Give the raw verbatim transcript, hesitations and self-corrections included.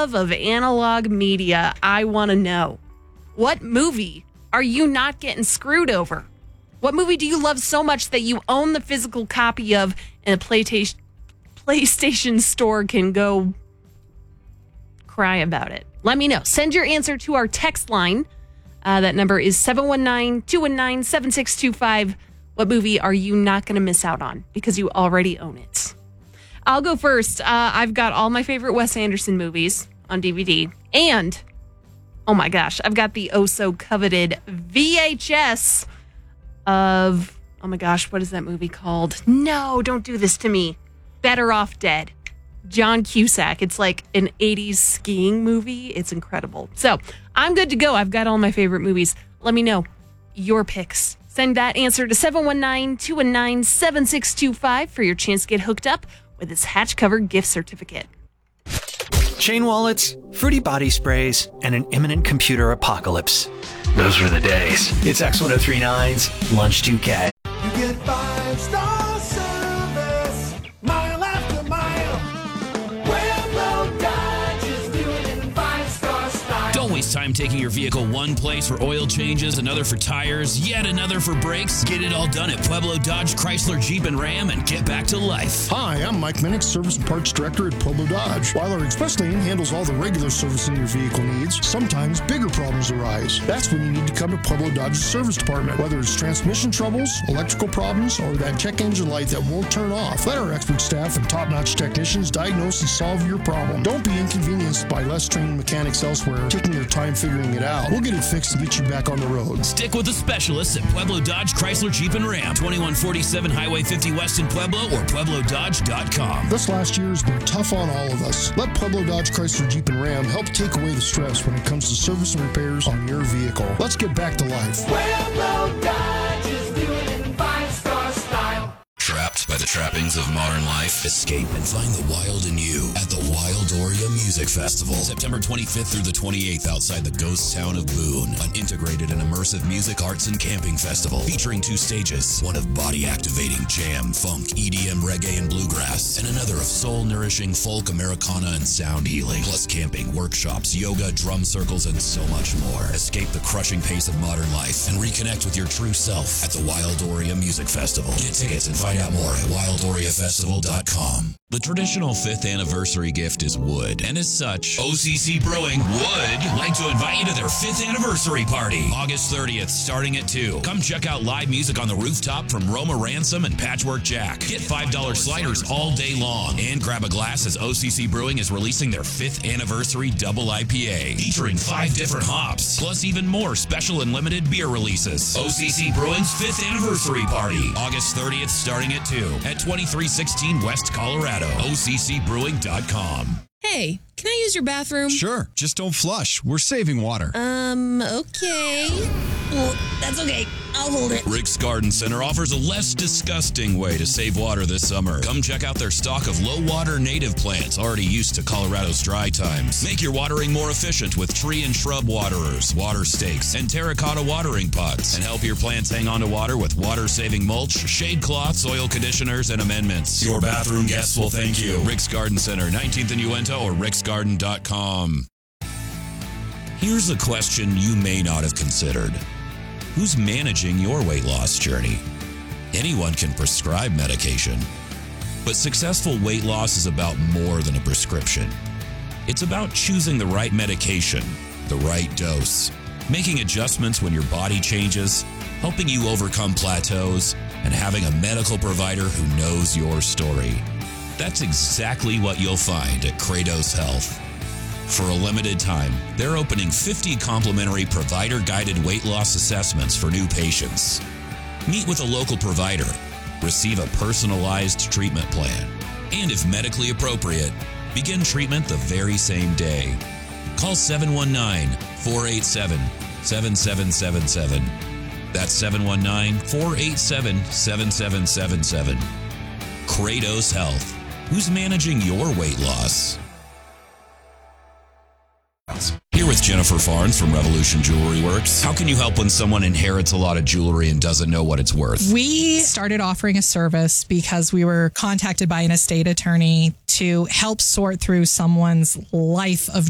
love of analog media, I want to know, what movie are you not getting screwed over? What movie do you love so much that you own the physical copy of and a PlayStation, PlayStation store can go cry about it? Let me know. Send your answer to our text line. Uh, that number is seven one nine, two one nine, seven six two five. What movie are you not going to miss out on because you already own it? I'll go first. Uh, I've got all my favorite Wes Anderson movies on D V D. And, oh my gosh, I've got the oh-so-coveted V H S of, oh my gosh, what is that movie called? No, don't do this to me. Better Off Dead. John Cusack. It's like an eighties skiing movie. It's incredible. So I'm good to go. I've got all my favorite movies. Let me know your picks. Send that answer to seven one nine, two one nine, seven six two five for your chance to get hooked up with this Hatch Cover gift certificate. Chain wallets, fruity body sprays, and an imminent computer apocalypse. Those were the days. It's X ten thirty-nine's Lunch two K. You get five star service, mile after mile. Pueblo Dodge is doing it in five star style. Don't waste time taking your vehicle one place for oil changes, another for tires, yet another for brakes. Get it all done at Pueblo Dodge, Chrysler, Jeep, and Ram and get back to life. Hi, I'm Mike Minnick, Service and Parts Director at Pueblo Dodge. While our express lane handles all the regular servicing your vehicle needs, sometimes bigger problems arise. That's when you need to come to Pueblo Dodge's service department. Whether it's transmission troubles, electrical problems, or that check engine light that won't turn off, let our expert staff and top-notch technicians diagnose and solve your problem. Don't be inconvenienced by less trained mechanics elsewhere taking their time figuring it out. We'll get it fixed and get you back on the road. Stick with the specialists at Pueblo Dodge, Chrysler, Jeep, and Ram. twenty-one forty-seven Highway fifty West in Pueblo or Pueblo Dodge dot com. This last year has been tough on all of us. Let Pueblo Dodge, Chrysler, Jeep, and Ram help take away the stress when it comes to service and repairs on your vehicle. Let's get back to life. Pueblo Dodge is doing it in five star style. Trapped by the trappings of modern life? Escape and find the wild in you at the Wildoria Music Festival. September twenty-fifth through the twenty-eighth outside the ghost town of Boone. An integrated and immersive music, arts, and camping festival featuring two stages. One of body-activating jam, funk, E D M, reggae, and bluegrass. And another of soul-nourishing folk, Americana, and sound healing. Plus camping, workshops, yoga, drum circles, and so much more. Escape the crushing pace of modern life and reconnect with your true self at the Wildoria Music Festival. Get tickets and find out more at wildoria festival dot com. The traditional fifth anniversary gift is wood, and as such, O C C Brewing would like to invite you to their fifth anniversary party, August thirtieth, starting at two. Come check out live music on the rooftop from Roma Ransom and Patchwork Jack. Get five dollar sliders all day long, and grab a glass as O C C Brewing is releasing their fifth anniversary double I P A, featuring five different hops, plus even more special and limited beer releases. O C C Brewing's fifth anniversary party, August thirtieth, starting at two, at twenty-three sixteen West Colorado. O C C brewing dot com. Hey, can I use your bathroom? Sure, just don't flush. We're saving water. Um, okay. Well, that's okay. I'll hold it. Rick's Garden Center offers a less disgusting way to save water this summer. Come check out their stock of low-water native plants already used to Colorado's dry times. Make your watering more efficient with tree and shrub waterers, water stakes, and terracotta watering pots. And help your plants hang on to water with water-saving mulch, shade cloths, soil conditioners, and amendments. Your bathroom guests will thank you. Rick's Garden Center, nineteenth and Uinta, or ricks garden dot com. Here's a question you may not have considered. Who's managing your weight loss journey? Anyone can prescribe medication, but successful weight loss is about more than a prescription. It's about choosing the right medication, the right dose, making adjustments when your body changes, helping you overcome plateaus, and having a medical provider who knows your story. That's exactly what you'll find at Kratos Health. For a limited time, they're opening fifty complimentary provider-guided weight loss assessments for new patients. Meet with a local provider, receive a personalized treatment plan, and if medically appropriate, begin treatment the very same day. Call seven one nine, four eight seven, seven seven seven seven. That's seven one nine, four eight seven, seven seven seven seven. Kratos Health. Who's managing your weight loss? Here with Jennifer Farnes from Revolution Jewelry Works. How can you help when someone inherits a lot of jewelry and doesn't know what it's worth? We started offering a service because we were contacted by an estate attorney to help sort through someone's life of